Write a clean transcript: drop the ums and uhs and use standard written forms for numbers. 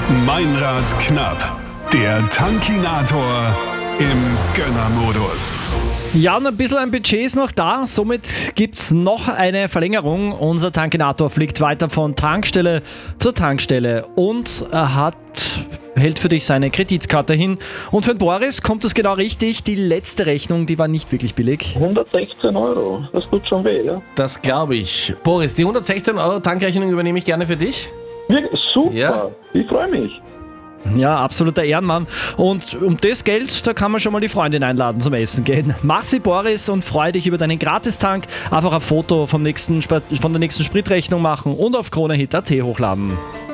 Meinrad knapp. Der Tankinator im Gönnermodus. Ja, und ein bisschen ein Budget ist noch da, somit gibt's noch eine Verlängerung. Unser Tankinator fliegt weiter von Tankstelle zur Tankstelle und hält für dich seine Kreditkarte hin. Und für den Boris kommt es genau richtig. Die letzte Rechnung, die war nicht wirklich billig. 116 Euro, das tut schon weh, ja? Das glaube ich. Boris, die 116 Euro Tankrechnung übernehme ich gerne für dich. Wirklich super, Ja. ich freue mich. Ja, absoluter Ehrenmann. Und um das Geld, da kann man schon mal die Freundin einladen zum Essen gehen. Mach's wie Boris und freu dich über deinen Gratistank. Einfach ein Foto von der nächsten Spritrechnung machen und auf KroneHit.at hochladen.